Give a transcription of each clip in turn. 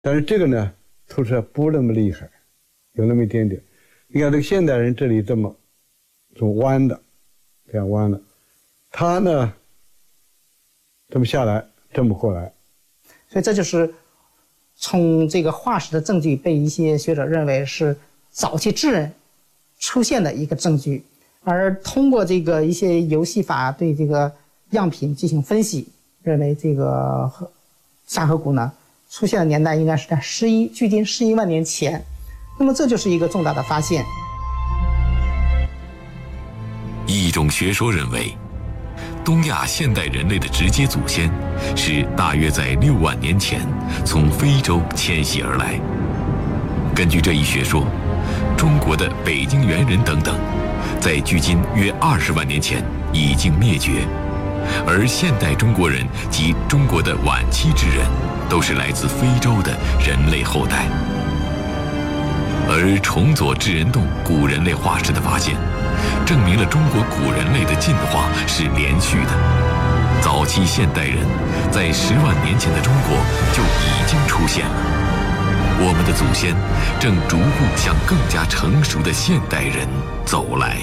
但是这个呢，突出来不那么厉害，有那么一点点。你看这个现代人这里这么弯的，这样弯的，他呢这么下来，这么过来。 所以这就是从这个化石的证据被一些学者认为是早期智人出现的一个证据，而通过这个一些游戏法对这个样品进行分析，认为这个下颌骨呢出现的年代应该是在距今11万年前，那么这就是一个重大的发现。 一种学说认为，东亚现代人类的直接祖先是大约在6万年前从非洲迁徙而来。根据这一学说，中国的北京猿人等等，在距今约20万年前已经灭绝，而现代中国人及中国的晚期智人都是来自非洲的人类后代。而重左智人洞古人类化石的发现，证明了中国古人类的进化是连续的。早期现代人在10万年前的中国就已经出现了。我们的祖先正逐步向更加成熟的现代人走来。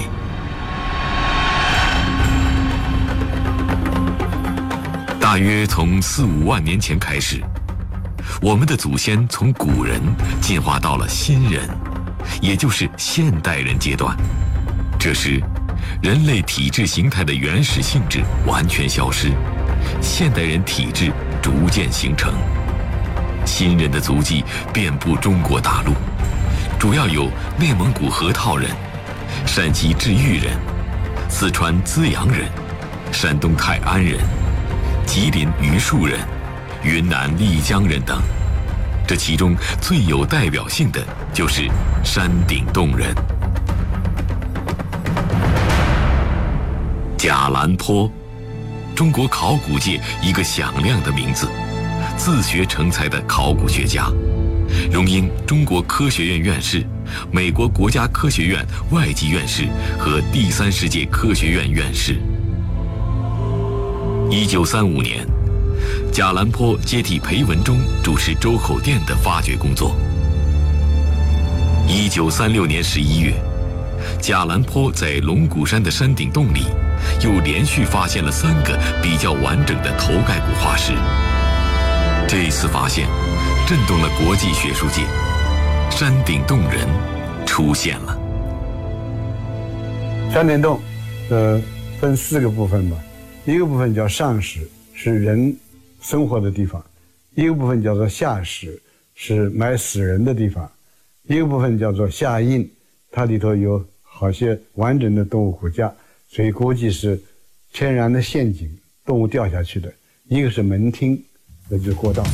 大约从4、5万年前开始，我们的祖先从古人进化到了新人，也就是现代人阶段。这时，人类体质形态的原始性质完全消失，现代人体质逐渐形成。新人的足迹遍布中国大陆，主要有内蒙古河套人、陕西治愈人、四川资阳人、山东泰安人、吉林榆树人、云南丽江人等。这其中最有代表性的就是山顶洞人。贾兰坡，中国考古界一个响亮的名字，自学成才的考古学家，荣膺中国科学院院士、美国国家科学院外籍院士和第3世界科学院院士。1935年，贾兰坡接替裴文中主持周口店的发掘工作。1936年11月，贾兰坡在龙骨山的山顶洞里又连续发现了3个比较完整的头盖骨化石。这一次发现震动了国际学术界，山顶洞人出现了。 山顶洞分4个部分吧，一个部分叫上室，是人生活的地方；一个部分叫做下室，是埋死人的地方；一个部分叫做下印，它里头有好些完整的动物骨架，所以估计是天然的陷阱，动物掉下去的。一个是门厅，那就是过道。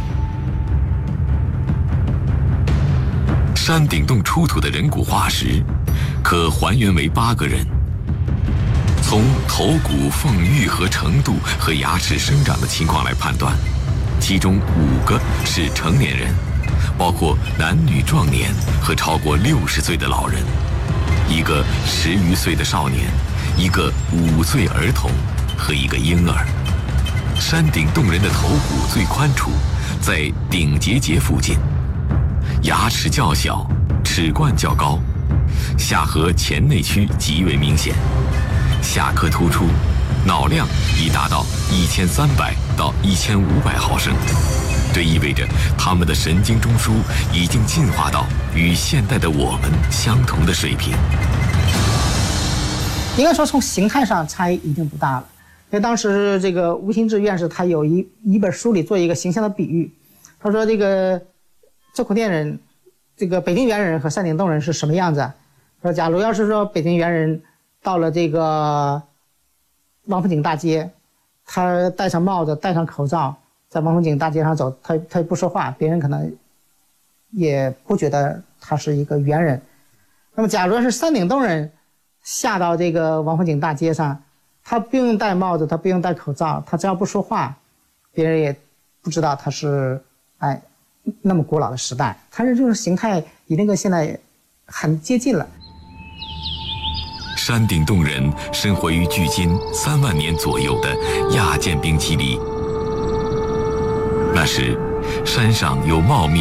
山顶洞出土的人骨化石可还原为8个人，从头骨缝愈合程度和牙齿生长的情况来判断，其中5个是成年人，包括男女壮年和超过60岁的老人，一个10余岁的少年，一个5岁儿童和一个婴儿。山顶洞人的头骨最宽处，在顶节节附近，牙齿较小，齿冠较高，下颌前内区极为明显，下颌突出，脑量已达到1300到1500毫升。这意味着他们的神经中枢已经进化到与现代的我们相同的水平。 应该说从形态上差异已经不大了。因为当时这个吴新志院士他有一本书里做一个形象的比喻，他说这个周口店人、这个北京猿人和山顶洞人是什么样子？说假如要是说北京猿人到了这个王府井大街，他戴上帽子、戴上口罩，在王府井大街上走，他也不说话，别人可能也不觉得他是一个猿人。那么假如是山顶洞人下到这个王府井大街上，他不用戴帽子，他不用戴口罩，他只要不说话，别人也不知道他是那么古老的时代。他这种形态已经跟现在很接近了。 山顶洞人生活于距今3万年左右的亚渐冰期里，那时山上有茂密